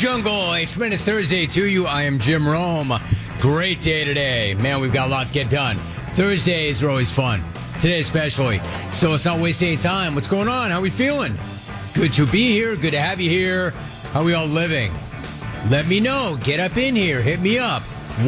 Jungle. A tremendous Thursday to you. I am Jim Rome. Great day today. Man, we've got a lot to get done. Thursdays are always fun. Today especially. So let's not waste any time. What's going on? How are we feeling? Good to be here. Good to have you here. How are we all living? Let me know. Get up in here. Hit me up.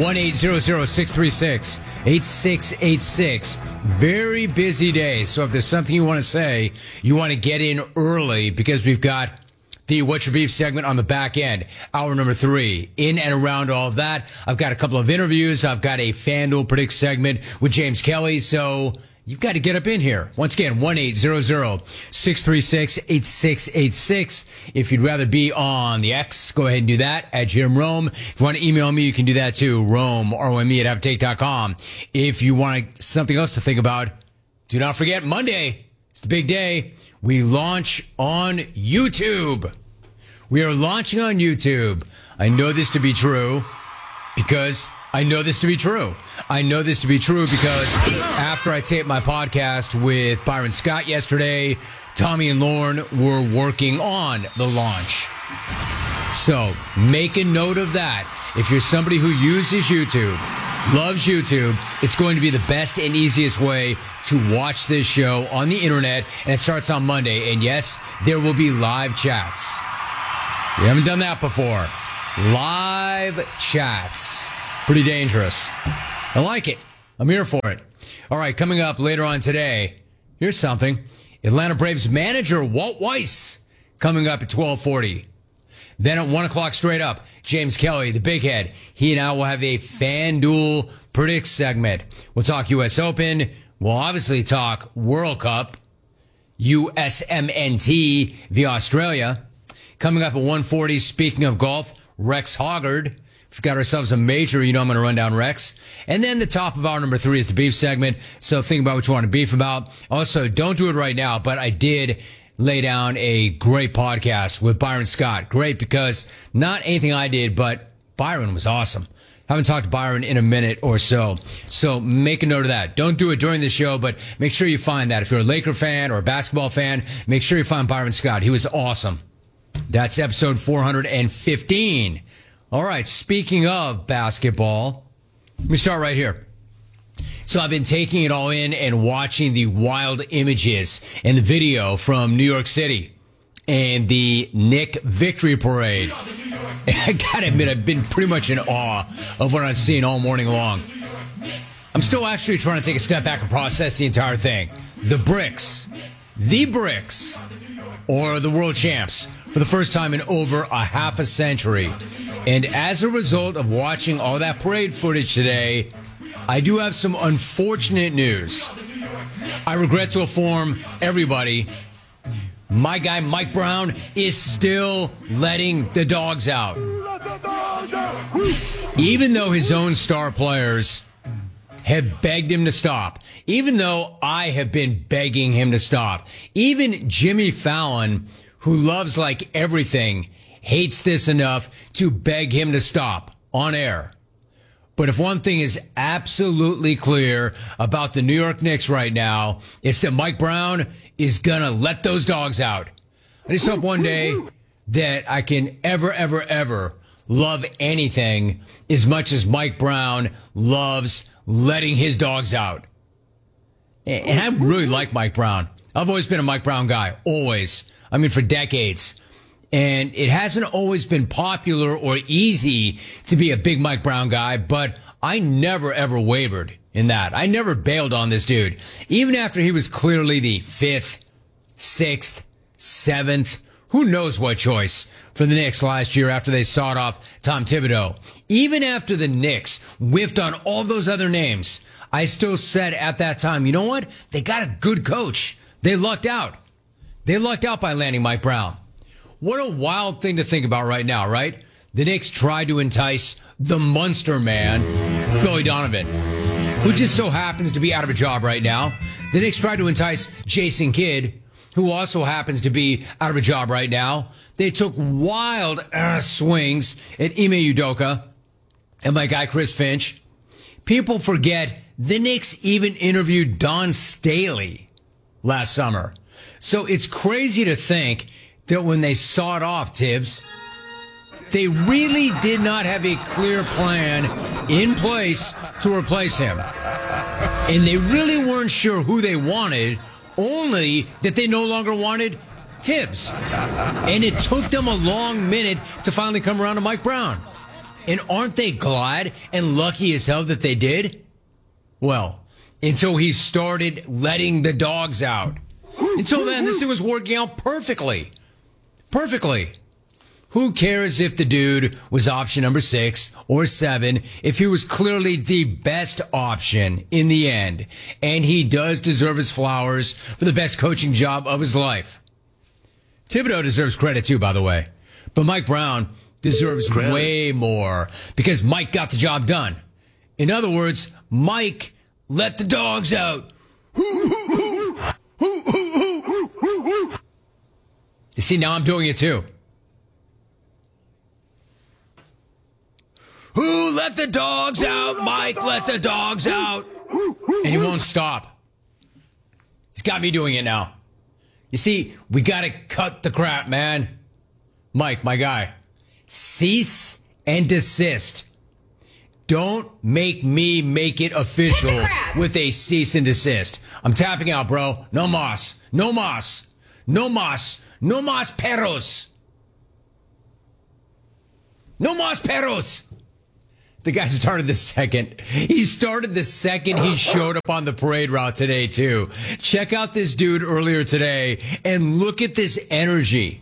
1-800-636-8686. Very busy day. So if there's something you want to say, you want to get in early because we've got the What's Your Beef segment on the back end. Hour number 3. In and around all of that, I've got a couple of interviews. I've got a FanDuel Predict segment with James Kelly. So you've got to get up in here. Once again, 1-800-636-8686. If you'd rather be on the X, go ahead and do that at Jim Rome. If you want to email me, you can do that too. Rome, R-O-M-E at haveatake.com. If you want something else to think about, do not forget Monday. It's the big day. We launch on YouTube. We are launching on YouTube. I know this to be true because I know this to be true. I know this to be true because after I taped my podcast with Byron Scott yesterday, Tommy and Lauren were working on the launch. So make a note of that. If you're somebody who uses YouTube, loves YouTube, it's going to be the best and easiest way to watch this show on the internet. And it starts on Monday. And yes, there will be live chats. We haven't done that before. Live chats. Pretty dangerous. I like it. I'm here for it. All right, coming up later on today, here's something. Atlanta Braves manager Walt Weiss coming up at 12:40. Then at 1 o'clock straight up, James Kelly, the big head. He and I will have a FanDuel Predict segment. We'll talk U.S. Open. We'll obviously talk World Cup, USMNT via Australia. Coming up at 1:40, speaking of golf, Rex Hoggard. We've got ourselves a major, I'm going to run down Rex. And then the top of hour number 3 is the beef segment. So think about what you want to beef about. Also, don't do it right now, but I did lay down a great podcast with Byron Scott. Great because not anything I did, but Byron was awesome. Haven't talked to Byron in a minute or so. So make a note of that. Don't do it during the show, but make sure you find that. If you're a Laker fan or a basketball fan, make sure you find Byron Scott. He was awesome. That's episode 415. All right, speaking of basketball, let me start right here. So I've been taking it all in and watching the wild images and the video from New York City and the Knick Victory Parade. I gotta admit, I've been pretty much in awe of what I've seen all morning long. I'm still actually trying to take a step back and process the entire thing. The Bricks, or the world champs for the first time in over a half a century. And as a result of watching all that parade footage today, I do have some unfortunate news. I regret to inform everybody, my guy Mike Brown is still letting the dogs out. Even though his own star players have begged him to stop. Even though I have been begging him to stop. Even Jimmy Fallon, who loves like everything, hates this enough to beg him to stop on air. But if one thing is absolutely clear about the New York Knicks right now, it's that Mike Brown is going to let those dogs out. I just hope one day that I can ever love anything as much as Mike Brown loves letting his dogs out. And I really like Mike Brown. I've always been a Mike Brown guy. Always. I mean, for decades. And it hasn't always been popular or easy to be a big Mike Brown guy, but I never, ever wavered in that. I never bailed on this dude. Even after he was clearly the 5th, 6th, 7th, who knows what choice for the Knicks last year after they sawed off Tom Thibodeau. Even after the Knicks whiffed on all those other names, I still said at that time, you know what? They got a good coach. They lucked out. They lucked out by landing Mike Brown. What a wild thing to think about right now, right? The Knicks tried to entice the Munster man, Billy Donovan, who just so happens to be out of a job right now. The Knicks tried to entice Jason Kidd, who also happens to be out of a job right now. They took wild swings at Ime Udoka and my guy Chris Finch. People forget the Knicks even interviewed Don Staley last summer. So it's crazy to think that when they sawed off Tibbs, they really did not have a clear plan in place to replace him. And they really weren't sure who they wanted, only that they no longer wanted Tibbs. And it took them a long minute to finally come around to Mike Brown. And aren't they glad and lucky as hell that they did? Well, until he started letting the dogs out. Until then, this thing was working out perfectly. Perfectly. Who cares if the dude was option number 6 or 7 if he was clearly the best option in the end? And he does deserve his flowers for the best coaching job of his life. Thibodeau deserves credit too, by the way. But Mike Brown deserves way more because Mike got the job done. In other words, Mike let the dogs out. You see, now I'm doing it too. Who let the dogs out? Mike let the dogs out. And he won't stop. He's got me doing it now. You see, we got to cut the crap, man. Mike, my guy, cease and desist. Don't make me make it official with a cease and desist. I'm tapping out, bro. No mas. No mas. No mas. No mas perros. No mas perros. The guy started the second. He started the second he showed up on the parade route today, too. Check out this dude earlier today and look at this energy.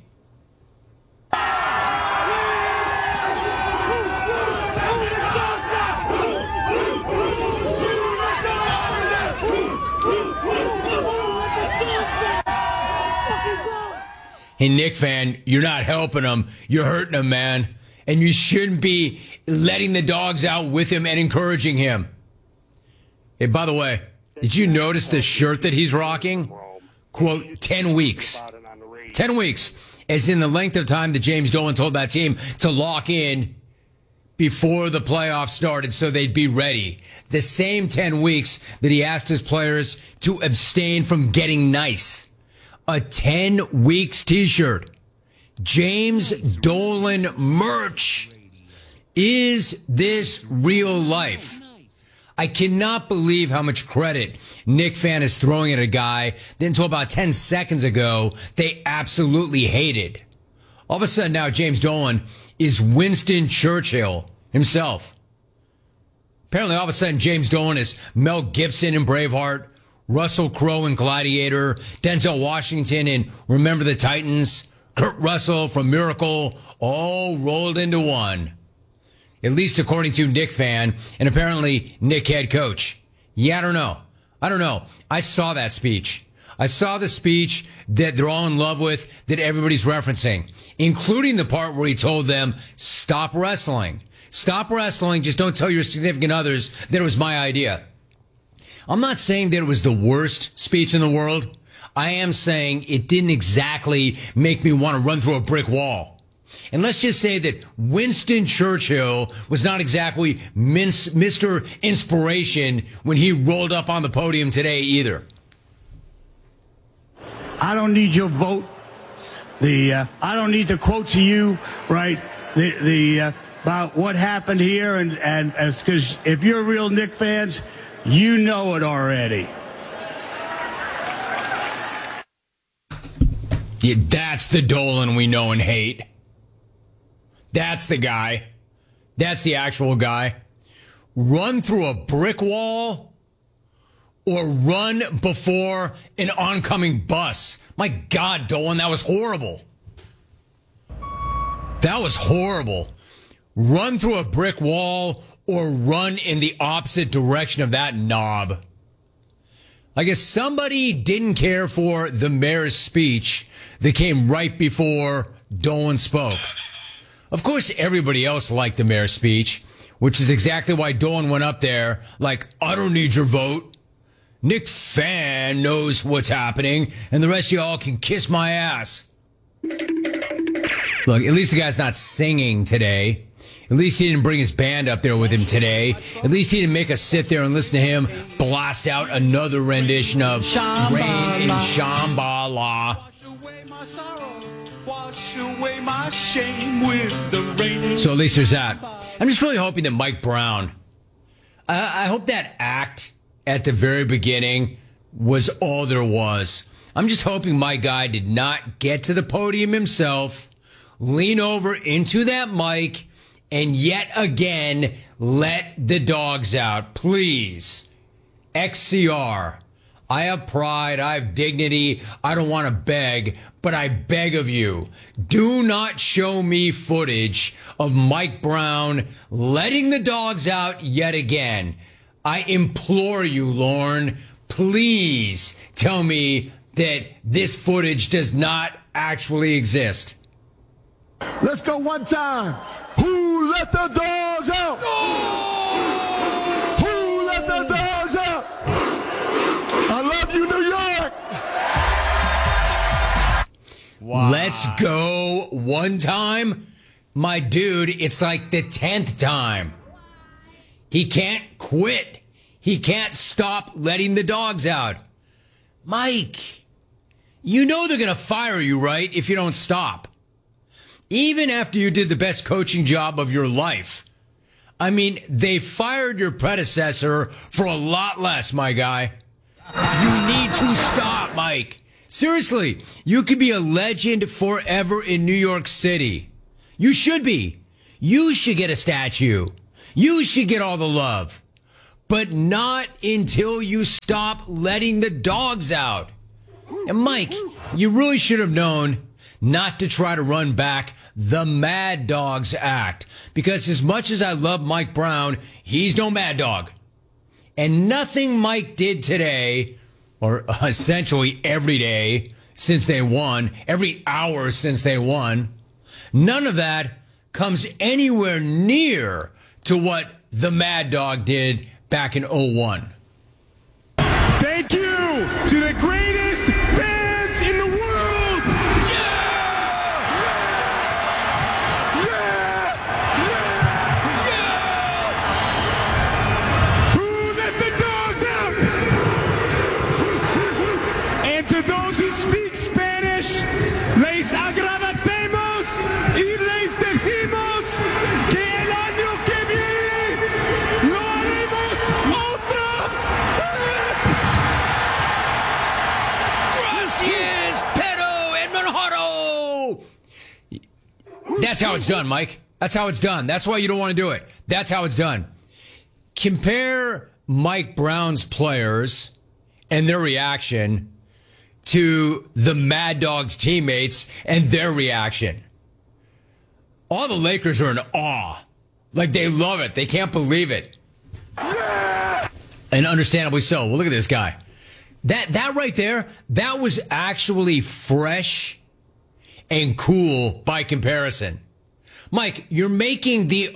Hey, Knick fan, you're not helping him. You're hurting him, man. And you shouldn't be letting the dogs out with him and encouraging him. Hey, by the way, did you notice the shirt that he's rocking? Quote, 10 weeks. 10 weeks, as in the length of time that James Dolan told that team to lock in before the playoffs started so they'd be ready. The same 10 weeks that he asked his players to abstain from getting nice. A 10 weeks t-shirt. James Dolan merch. Is this real life? I cannot believe how much credit Knick fan is throwing at a guy that until about 10 seconds ago, they absolutely hated. All of a sudden now, James Dolan is Winston Churchill himself. Apparently, all of a sudden, James Dolan is Mel Gibson in Braveheart, Russell Crowe in Gladiator, Denzel Washington in Remember the Titans, Kurt Russell from Miracle, all rolled into one. At least according to Knick fan and apparently Knick head coach. Yeah, I don't know. I saw that speech. I saw the speech that they're all in love with, that everybody's referencing, including the part where he told them, stop wrestling. Stop wrestling. Just don't tell your significant others that it was my idea. I'm not saying that it was the worst speech in the world. I am saying it didn't exactly make me want to run through a brick wall. And let's just say that Winston Churchill was not exactly Mr. Inspiration when he rolled up on the podium today either. I don't need your vote. I don't need to quote to you, right? About what happened here, and because if you're real Knick fans, you know it already. Yeah, that's the Dolan we know and hate. That's the guy. That's the actual guy. Run through a brick wall or run before an oncoming bus. My God, Dolan, that was horrible. That was horrible. Run through a brick wall or run in the opposite direction of that knob. I guess somebody didn't care for the mayor's speech that came right before Dolan spoke. Of course, everybody else liked the mayor's speech, which is exactly why Dolan went up there like, I don't need your vote. Knick fan knows what's happening, and the rest of y'all can kiss my ass. Look, at least the guy's not singing today. At least he didn't bring his band up there with him today. At least he didn't make us sit there and listen to him blast out another rendition of Rain in Shambhala. wash away my shame with the rain. So at least there's that. I'm just really hoping that Mike Brown, I hope that act at the very beginning was all there was. I'm just hoping my guy did not get to the podium himself, lean over into that mic, and yet again let the dogs out. Please. XCR. I have pride. I have dignity. I don't want to beg, but I beg of you, do not show me footage of Mike Brown letting the dogs out yet again. I implore you, Lorne, please tell me that this footage does not actually exist. Let's go one time. Who let the dogs out? Who let the dogs out? I love you, New York. Wow. Let's go one time. My dude, it's like the 10th time. He can't quit. He can't stop letting the dogs out. Mike, you know they're going to fire you, right, if you don't stop. Even after you did the best coaching job of your life. I mean, they fired your predecessor for a lot less, my guy. You need to stop, Mike. Seriously, you could be a legend forever in New York City. You should be. You should get a statue. You should get all the love. But not until you stop letting the dogs out. And Mike, you really should have known not to try to run back the Mad Dogs Act. Because as much as I love Mike Brown, he's no mad dog. And nothing Mike did today, or essentially every day since they won, every hour since they won, none of that comes anywhere near to what the Mad Dog did back in 01. Thank you to the greatest fans in the world. To those who speak Spanish, les agradecemos y les decimos que el año que viene lo haremos otra vez. Gracias, pero hermano. That's how it's done, Mike. That's how it's done. That's why you don't want to do it. That's how it's done. Compare Mike Brown's players and their reaction to the Mad Dogs teammates and their reaction. All the Lakers are in awe. Like, they love it. They can't believe it. And understandably so. Well, look at this guy. That right there, that was actually fresh and cool by comparison. Mike, you're making the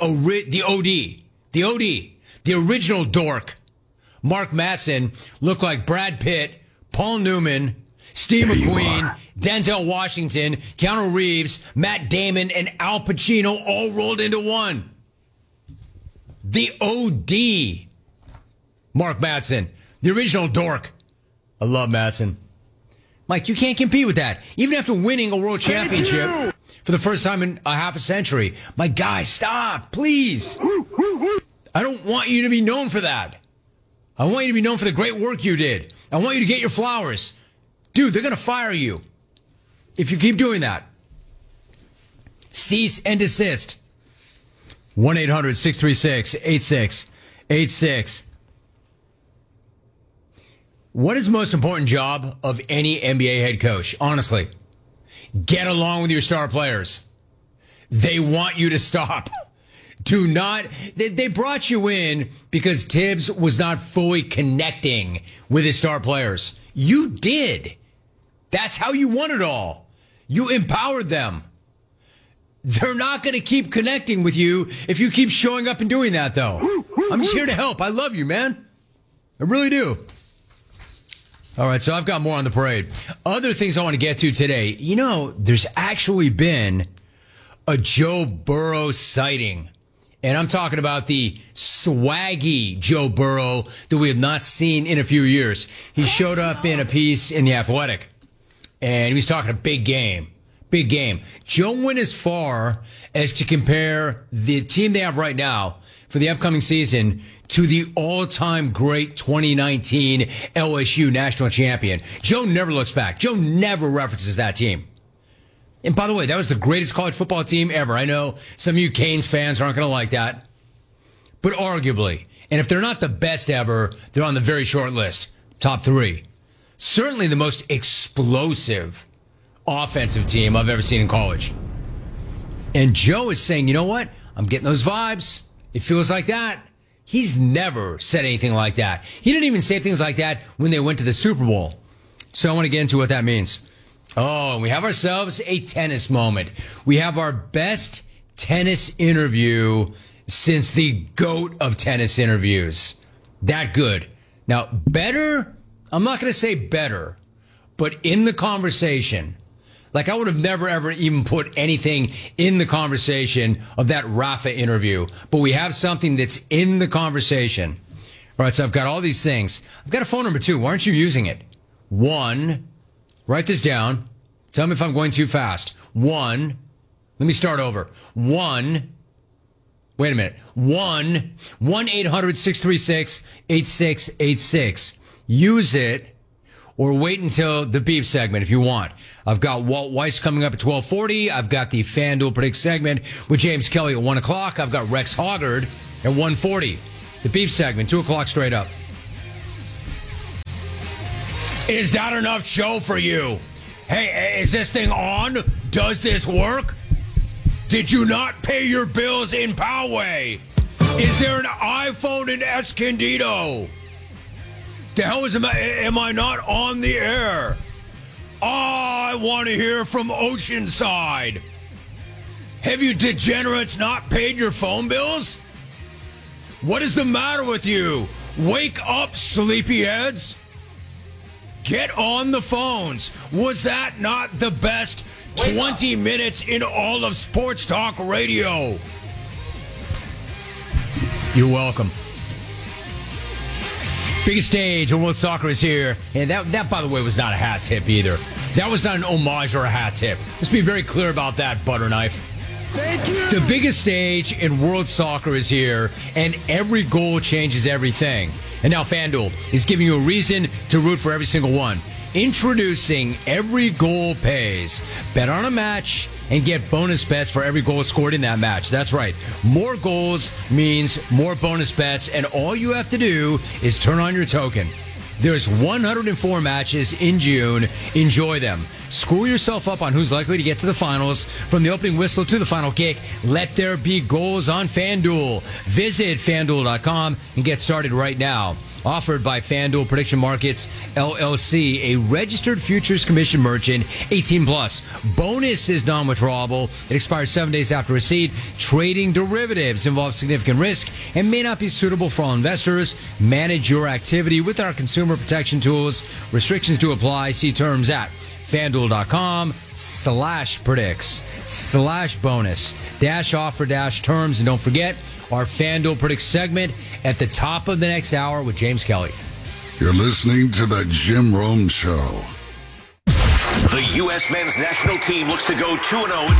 original dork, Mark Matson, look like Brad Pitt, Paul Newman, Steve McQueen, Denzel Washington, Keanu Reeves, Matt Damon, and Al Pacino all rolled into one. The OD, Mark Matson, the original dork. I love Matson. Mike, you can't compete with that. Even after winning a world championship for the first time in a half a century. My guy, stop, please. I don't want you to be known for that. I want you to be known for the great work you did. I want you to get your flowers. Dude, they're going to fire you if you keep doing that. Cease and desist. 1-800-636-8686. What is the most important job of any NBA head coach? Honestly, get along with your star players. They want you to stop. Do not. They brought you in because Tibbs was not fully connecting with his star players. You did. That's how you won it all. You empowered them. They're not going to keep connecting with you if you keep showing up and doing that, though. I'm just here to help. I love you, man. I really do. All right, so I've got more on the parade. Other things I want to get to today. You know, there's actually been a Joe Burrow sighting. And I'm talking about the swaggy Joe Burrow that we have not seen in a few years. He showed up in a piece in The Athletic, and he was talking a big game. Big game. Joe went as far as to compare the team they have right now for the upcoming season to the all-time great 2019 LSU national champion. Joe never looks back. Joe never references that team. And by the way, that was the greatest college football team ever. I know some of you Canes fans aren't going to like that. But arguably, and if they're not the best ever, they're on the very short list. Top 3. Certainly the most explosive offensive team I've ever seen in college. And Joe is saying, you know what? I'm getting those vibes. It feels like that. He's never said anything like that. He didn't even say things like that when they went to the Super Bowl. So I want to get into what that means. Oh, and we have ourselves a tennis moment. We have our best tennis interview since the GOAT of tennis interviews. That good. Now, better, I'm not going to say better, but in the conversation, like I would have never, ever even put anything in the conversation of that Rafa interview. But we have something that's in the conversation. All right, so I've got all these things. I've got a phone number, too. Why aren't you using it? 1, write this down. Tell me if I'm going too fast. 1, let me start over. 1, wait a minute. 1-800-636-8686. Use it. Or wait until the beef segment if you want. I've got Walt Weiss coming up at 12:40. I've got the FanDuel Predict segment with James Kelly at 1 o'clock. I've got Rex Hoggard at 1:40. The beef segment, 2 o'clock straight up. Is that enough show for you? Hey, is this thing on? Does this work? Did you not pay your bills in Poway? Is there an iPhone in Escondido? The hell am I not on the air? I want to hear from Oceanside. Have you degenerates not paid your phone bills? What is the matter with you? Wake up, sleepyheads. Get on the phones. Was that not the best 20 minutes in all of sports talk radio? You're welcome. Biggest stage in world soccer is here. And that, by the way, was not a hat tip either. That was not an homage or a hat tip. Let's be very clear about that, Butterknife. Thank you. The biggest stage in world soccer is here, and every goal changes everything. And now FanDuel is giving you a reason to root for every single one. Introducing Every Goal Pays. Bet on a match and get bonus bets for every goal scored in that match. That's right. More goals means more bonus bets, and all you have to do is turn on your token. There's 104 matches in June. Enjoy them. Screw yourself up on who's likely to get to the finals. From the opening whistle to the final kick, let there be goals on FanDuel. Visit FanDuel.com and get started right now. Offered by FanDuel Prediction Markets, LLC, a registered futures commission merchant, 18 plus. Bonus is non-withdrawable. It expires 7 days after receipt. Trading derivatives involves significant risk and may not be suitable for all investors. Manage your activity with our consumer protection tools. Restrictions do apply. See terms at FanDuel.com/predicts/bonus -offer-terms. And don't forget our FanDuel Predicts segment at the top of the next hour with James Kelly. You're listening to the Jim Rome Show. The U.S. men's national team looks to go 2-0